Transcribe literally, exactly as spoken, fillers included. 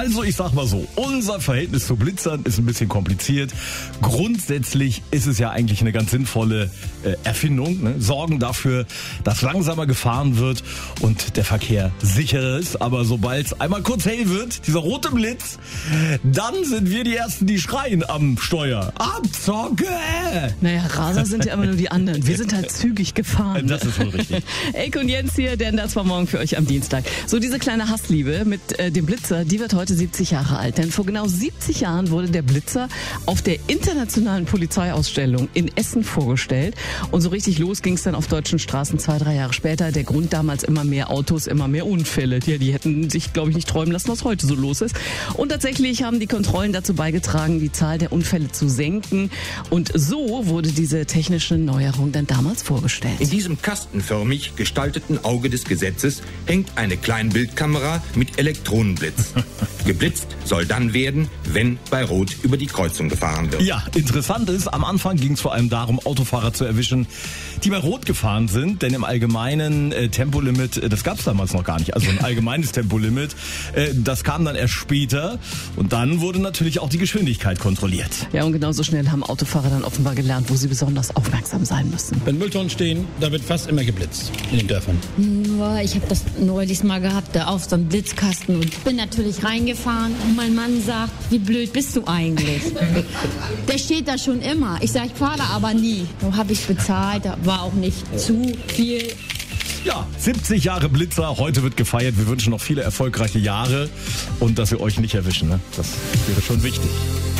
Also ich sag mal so, unser Verhältnis zu Blitzern ist ein bisschen kompliziert. Grundsätzlich ist es ja eigentlich eine ganz sinnvolle äh, Erfindung. Ne? Sorgen dafür, dass langsamer gefahren wird und der Verkehr sicherer ist. Aber sobald es einmal kurz hell wird, dieser rote Blitz, dann sind wir die Ersten, die schreien am Steuer. Abzocke! Naja, Raser sind ja immer nur die anderen. Wir sind halt zügig gefahren. Das ist wohl richtig. Elke und Jens hier, denn das war morgen für euch am Dienstag. So, diese kleine Hassliebe mit äh, dem Blitzer, die wird heute siebzig Jahre alt. Denn vor genau siebzig Jahren wurde der Blitzer auf der internationalen Polizeiausstellung in Essen vorgestellt. Und so richtig los ging es dann auf deutschen Straßen zwei, drei Jahre später. Der Grund damals immer mehr Autos, immer mehr Unfälle. Ja, die hätten sich, glaube ich, nicht träumen lassen, was heute so los ist. Und tatsächlich haben die Kontrollen dazu beigetragen, die Zahl der Unfälle zu senken. Und so wurde diese technische Neuerung dann damals vorgestellt. In diesem kastenförmig gestalteten Auge des Gesetzes hängt eine Kleinbildkamera mit Elektronenblitz. Geblitzt soll dann werden, wenn bei Rot über die Kreuzung gefahren wird. Ja, interessant ist, am Anfang ging es vor allem darum, Autofahrer zu erwischen, die bei Rot gefahren sind, denn im allgemeinen äh, Tempolimit, äh, das gab es damals noch gar nicht, also ein allgemeines Tempolimit, äh, das kam dann erst später und dann wurde natürlich auch die Geschwindigkeit kontrolliert. Ja, und genauso schnell haben Autofahrer dann offenbar gelernt, wo sie besonders aufmerksam sein müssen. Wenn Mülltonnen stehen, da wird fast immer geblitzt in den Dörfern. Nur, ich habe das neulich mal gehabt, da auf so einem Blitzkasten und bin natürlich reingefahren und mein Mann sagt, wie blöd bist du eigentlich? Der steht da schon immer. Ich sage, ich fahre da aber nie. So habe ich bezahlt, da war auch nicht zu viel. Ja, siebzig Jahre Blitzer, heute wird gefeiert. Wir wünschen noch viele erfolgreiche Jahre und dass wir euch nicht erwischen. Ne? Das wäre schon wichtig.